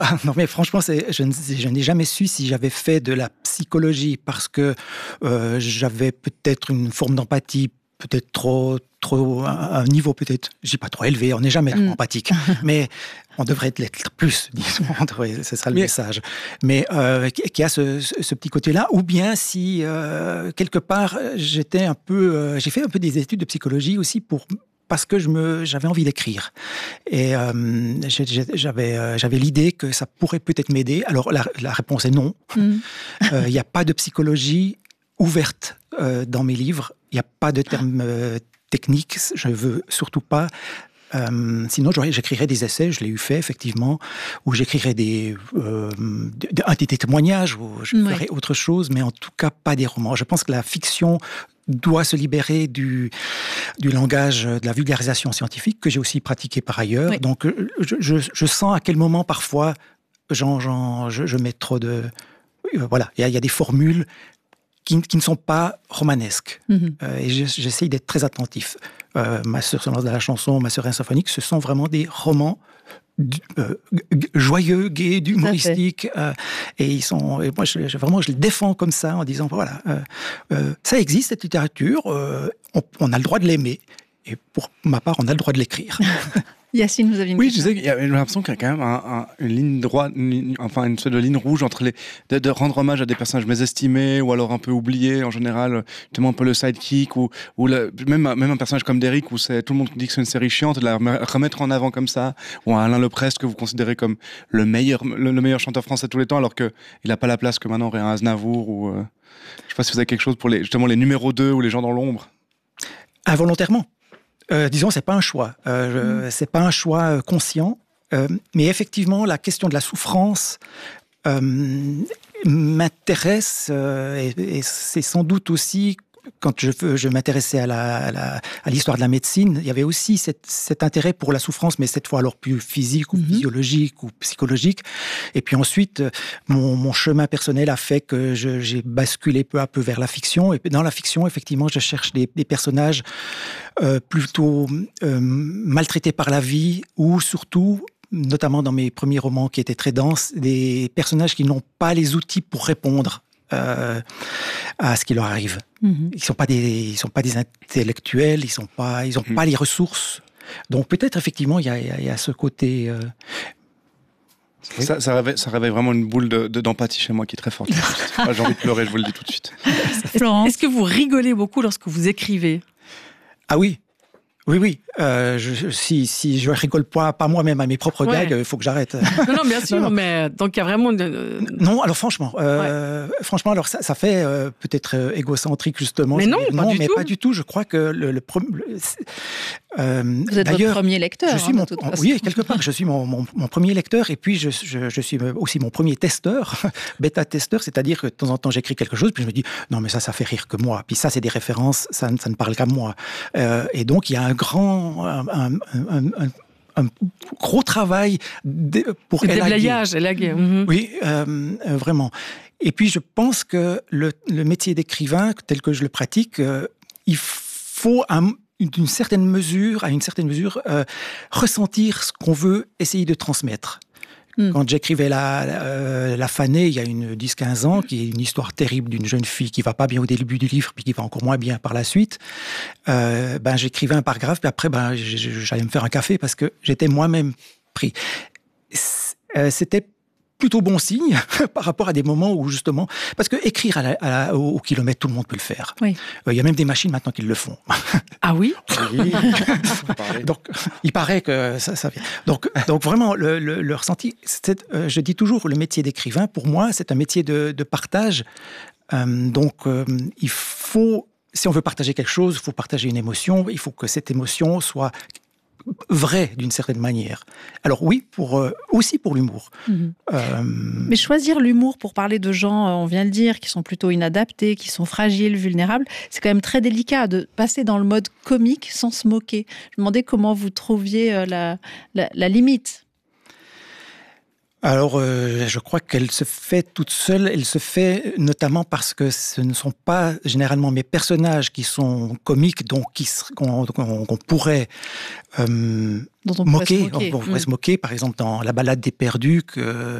Ah, non, mais franchement, je n'ai jamais su si j'avais fait de la psychologie parce que j'avais peut-être une forme d'empathie, peut-être trop un niveau peut-être, je dis pas trop élevé, on n'est jamais empathique, mais on devrait l'être plus, disons, ce sera le message. Mais qui a ce petit côté-là, ou bien si quelque part j'ai fait un peu des études de psychologie aussi parce que j'avais envie d'écrire. Et j'avais l'idée que ça pourrait peut-être m'aider. Alors, la réponse est non. Il n'y a pas de psychologie ouverte dans mes livres. Il n'y a pas de termes techniques. Je ne veux surtout pas. Sinon, j'écrirais des essais, je l'ai fait effectivement, où j'écrirais des témoignages, où je ferais autre chose, mais en tout cas pas des romans. Je pense que la fiction doit se libérer du langage de la vulgarisation scientifique, que j'ai aussi pratiqué par ailleurs. Oui. Donc, je sens à quel moment, parfois, je mets trop de... voilà, il y a des formules qui ne sont pas romanesques. Et j'essaye d'être très attentif. Ma sœur se lance dans la chanson, ma sœur symphonique, ce sont vraiment des romans joyeux, gais, humoristiques, et moi je les défends comme ça en disant voilà, ça existe cette littérature, on a le droit de l'aimer, et pour ma part on a le droit de l'écrire. Yacine, vous avez une question. Oui, je disais, j'ai l'impression qu'il y a quand même une ligne droite, une sorte de ligne rouge entre de rendre hommage à des personnages mésestimés ou alors un peu oubliés en général, justement un peu le sidekick ou même un personnage comme Derrick où tout le monde dit que c'est une série chiante, de la remettre en avant comme ça, ou Alain Leprest que vous considérez comme le meilleur chanteur français de tous les temps alors qu'il n'a pas la place que maintenant aurait un Aznavour ou je ne sais pas si vous avez quelque chose pour justement les numéros 2 ou les gens dans l'ombre. Involontairement. Disons, c'est pas un choix. C'est pas un choix conscient. Mais effectivement, la question de la souffrance m'intéresse. Et c'est sans doute aussi, quand je m'intéressais à l'histoire de la médecine, il y avait aussi cet intérêt pour la souffrance, mais cette fois alors plus physique ou physiologique ou psychologique. Et puis ensuite, mon chemin personnel a fait que j'ai basculé peu à peu vers la fiction. Et dans la fiction, effectivement, je cherche des personnages plutôt maltraités par la vie, ou surtout, notamment dans mes premiers romans qui étaient très denses, des personnages qui n'ont pas les outils pour répondre à ce qui leur arrive. Ils sont pas des intellectuels, ils ont pas les ressources. Donc peut-être effectivement il y a ce côté. Ça réveille vraiment une boule d'empathie chez moi qui est très forte. J'ai envie de pleurer, je vous le dis tout de suite. Florence, est-ce que vous rigolez beaucoup lorsque vous écrivez ? Ah oui. Oui. Si je rigole pas moi-même à mes propres gags, il faut que j'arrête. Non, bien sûr, non. Mais donc il y a vraiment... Non, alors franchement, alors ça fait peut-être égocentrique justement. Mais non, pas du tout. Je crois que vous êtes votre premier lecteur. Oui, quelque part, je suis mon premier lecteur, et puis je suis aussi mon premier testeur, bêta-testeur, c'est-à-dire que de temps en temps j'écris quelque chose, puis je me dis non mais ça fait rire que moi, puis ça c'est des références, ça ne parle qu'à moi, et donc il y a un gros travail pour élaguer. Oui, vraiment. Et puis je pense que le métier d'écrivain tel que je le pratique, il faut à une certaine mesure, ressentir ce qu'on veut essayer de transmettre. Quand j'écrivais la Fanée, il y a 10-15 ans, qui est une histoire terrible d'une jeune fille qui va pas bien au début du livre, puis qui va encore moins bien par la suite, j'écrivais un paragraphe, puis après, j'allais me faire un café parce que j'étais moi-même pris. C'était plutôt bon signe par rapport à des moments où justement, parce que écrire au kilomètre, tout le monde peut le faire. Oui. Il y a même des machines maintenant qui le font. Ah oui. Oui. Donc, il paraît que ça vient. Donc vraiment, le ressenti, je dis toujours, le métier d'écrivain, pour moi, c'est un métier de partage. Il faut, si on veut partager quelque chose, il faut partager une émotion. Il faut que cette émotion soit vrai d'une certaine manière. Alors oui, aussi pour l'humour. Mais choisir l'humour pour parler de gens, on vient de le dire, qui sont plutôt inadaptés, qui sont fragiles, vulnérables, c'est quand même très délicat de passer dans le mode comique sans se moquer. Je me demandais comment vous trouviez la limite. Alors, je crois qu'elle se fait toute seule. Elle se fait notamment parce que ce ne sont pas généralement mes personnages qui sont comiques, donc qu'on pourrait Dont on pourrait moquer. se moquer. On pourrait se moquer, par exemple, dans La Balade des Perdus, que